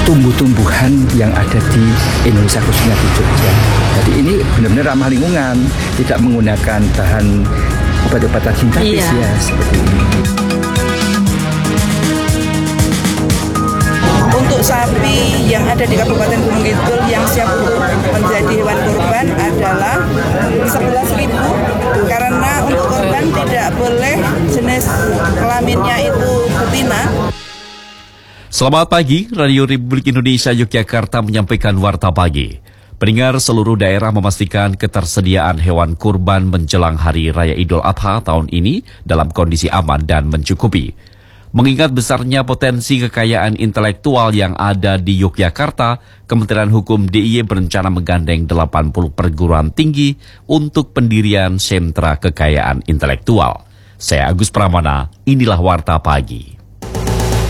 tumbuh-tumbuhan yang ada di Indonesia, khususnya di Jogja. Jadi ini benar-benar ramah lingkungan, tidak menggunakan bahan obat-obatan sintetis ya seperti ini. Untuk sapi yang ada di Kabupaten Gunung Kidul yang siap untuk menjadi hewan kurban adalah 11.000, karena untuk kurban tidak boleh jenis kelaminnya itu betina. Selamat pagi, Radio Republik Indonesia Yogyakarta menyampaikan Warta Pagi. Pendengar, seluruh daerah memastikan ketersediaan hewan kurban menjelang Hari Raya Idul Adha tahun ini dalam kondisi aman dan mencukupi. Mengingat besarnya potensi kekayaan intelektual yang ada di Yogyakarta, Kementerian Hukum DIY berencana menggandeng 80 perguruan tinggi untuk pendirian sentra kekayaan intelektual. Saya Agus Pramana, inilah Warta Pagi.